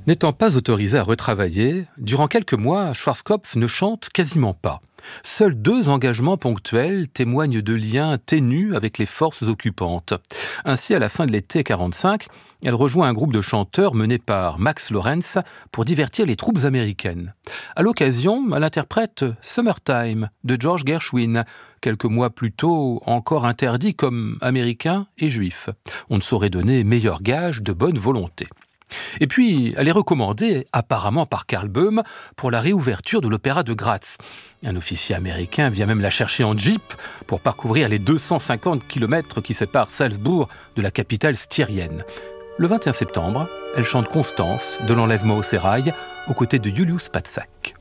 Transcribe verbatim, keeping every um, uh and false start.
N'étant pas autorisé à retravailler, durant quelques mois, Schwarzkopf ne chante quasiment pas. Seuls deux engagements ponctuels témoignent de liens ténus avec les forces occupantes. Ainsi, à la fin de l'été quarante-cinq, elle rejoint un groupe de chanteurs mené par Max Lorenz pour divertir les troupes américaines. À l'occasion, elle interprète « Summertime » de George Gershwin, quelques mois plus tôt encore interdit comme américain et juif. On ne saurait donner meilleur gage de bonne volonté. Et puis, elle est recommandée, apparemment par Karl Böhm, pour la réouverture de l'opéra de Graz. Un officier américain vient même la chercher en jeep pour parcourir les deux cent cinquante kilomètres qui séparent Salzbourg de la capitale styrienne. Le vingt et un septembre, elle chante Constance de l'enlèvement au sérail aux côtés de Julius Patzak.